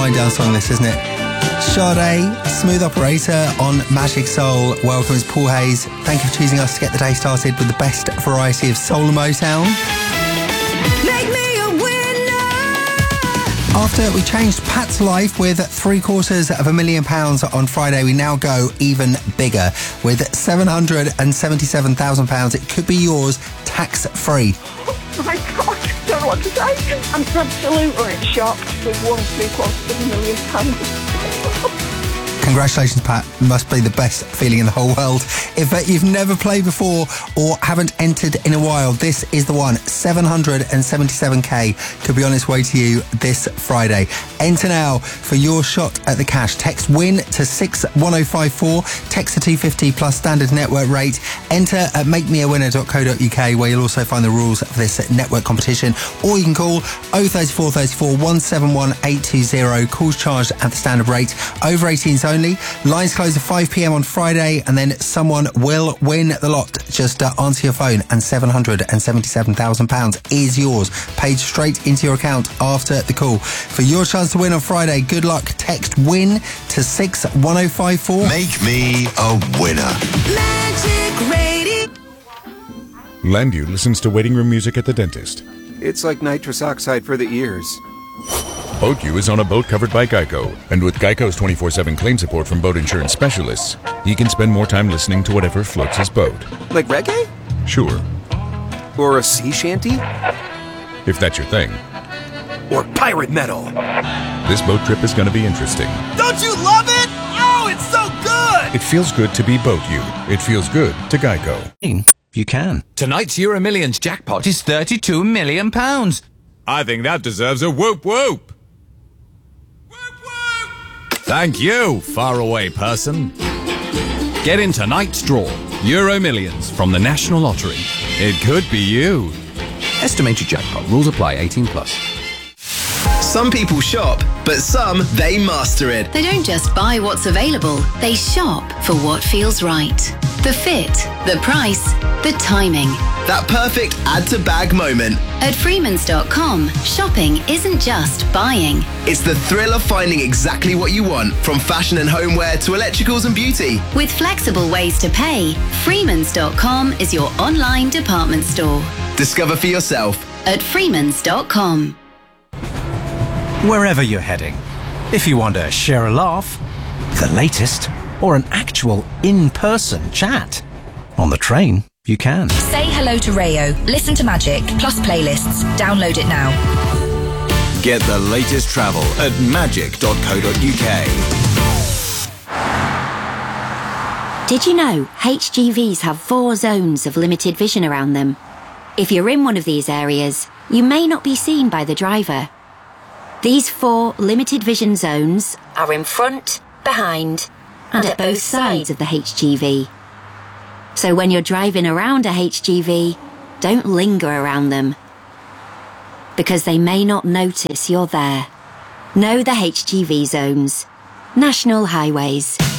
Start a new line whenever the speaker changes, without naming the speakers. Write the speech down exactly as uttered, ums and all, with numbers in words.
wind down song, this, isn't it? Sade, Smooth Operator on Magic Soul. Welcome, it's Paul Hayes. Thank you for choosing us to get the day started with the best variety of soul and Motown.
Make me a winner!
After we changed Pat's life with three quarters of a million pounds on Friday, we now go even bigger with seven hundred seventy-seven thousand pounds. It could be yours tax-free.
Oh my God, I don't know what to say. I'm absolutely shocked. We've won three quarters of a million pounds.
Congratulations, Pat. Must be the best feeling in the whole world. If uh, you've never played before or haven't entered in a while, this is the one. seven hundred seventy-seven k could be on its way to you this Friday. Enter now for your shot at the cash. Text WIN to six one oh five four. Text to two fifty plus standard network rate. Enter at make me a winner dot co dot uk, where you'll also find the rules for this network competition. Or you can call oh three four three four one seven one eight two zero. Calls charged at the standard rate. Over eighteens only. Lines close at five p m on Friday, and then someone will win the lot. Just uh, answer your phone, and seven hundred seventy-seven thousand pounds is yours, paid straight into your account after the call. For your chance to win on Friday, good luck. Text WIN to six one oh five four.
Make me a winner.
Magic Radio.
Landu listens to waiting room music at the dentist.
It's like nitrous oxide for the ears.
BoatU is on a boat covered by Geico, and with Geico's twenty-four seven claim support from boat insurance specialists, he can spend more time listening to whatever floats his boat.
Like reggae?
Sure,
Or a sea shanty?
if that's your thing.
Or pirate metal?
This boat trip is going to be interesting.
Don't you love it? Oh, it's so good!
It feels good to be BoatU. It feels good to Geico.
You can.
Tonight's Euro Millions jackpot is thirty-two million pounds.
I think that deserves a whoop whoop.
Thank you, faraway person. Get in tonight's draw. Euro Millions from the National Lottery. It could be you. Estimated jackpot. Rules apply. eighteen plus.
Some people shop, but some, they master it.
They don't just buy what's available, they shop for what feels right. The fit, the price, the timing.
That perfect add-to-bag moment.
At Freemans dot com, shopping isn't just buying.
It's the thrill of finding exactly what you want, from fashion and homeware to electricals and beauty.
With flexible ways to pay, Freemans dot com is your online department store.
Discover for yourself.
At Freemans dot com.
Wherever you're heading, if you want to share a laugh, the latest, or an actual in-person chat, on the train, you can.
Say hello to Rayo. Listen to Magic, plus playlists. Download it now.
Get the latest travel at magic dot co dot uk.
Did you know H G Vs have four zones of limited vision around them? If you're in one of these areas, you may not be seen by the driver. These four limited vision zones are in front, behind, and at both sides of the H G V. So when you're driving around a H G V, don't linger around them, because they may not notice you're there. Know the H G V zones. National Highways.